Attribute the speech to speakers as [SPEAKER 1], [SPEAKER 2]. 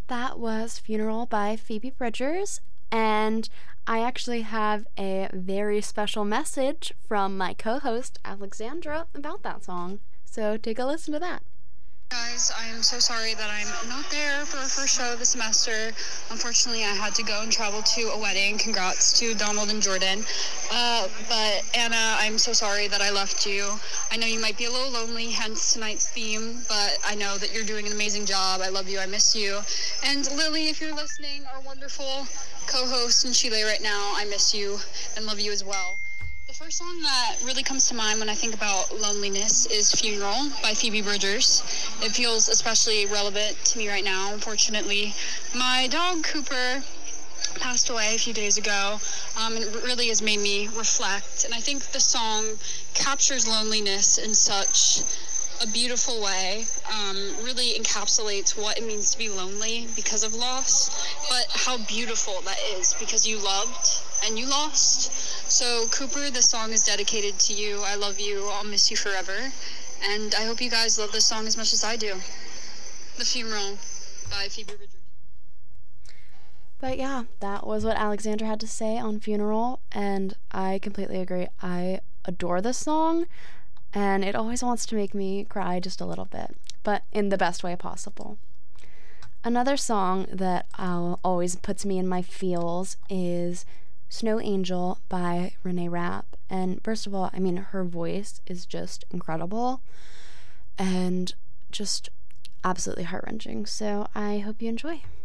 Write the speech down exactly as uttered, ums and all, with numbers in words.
[SPEAKER 1] That was Funeral by Phoebe Bridgers, and I actually have a very special message from my co-host Alexandra about that song. So take a listen to that.
[SPEAKER 2] Guys, I am so sorry that I'm not there for our first show of the semester. Unfortunately, I had to go and travel to a wedding. Congrats to Donald and Jordan. Uh, but Anna, I'm so sorry that I left you. I know you might be a little lonely, hence tonight's theme, but I know that you're doing an amazing job. I love you. I miss you. And Lily, if you're listening, our wonderful co-host in Chile right now, I miss you and love you as well. The first song that really comes to mind when I think about loneliness is Funeral by Phoebe Bridgers. It feels especially relevant to me right now, unfortunately. My dog, Cooper, passed away a few days ago, um, and it really has made me reflect. And I think the song captures loneliness in such a beautiful way, um, really encapsulates what it means to be lonely because of loss, but how beautiful that is because you loved and you lost. So Cooper, this song is dedicated to you. I love you. I'll miss you forever. And I hope you guys love this song as much as I do. The Funeral by Phoebe Bridgers.
[SPEAKER 1] But yeah, that was what Alexandra had to say on Funeral, and I completely agree. I adore this song, and it always wants to make me cry just a little bit, but in the best way possible. Another song that uh, always puts me in my feels is Snow Angel by Renee Rapp. And first of all, I mean, her voice is just incredible and just absolutely heart-wrenching. So I hope you enjoy.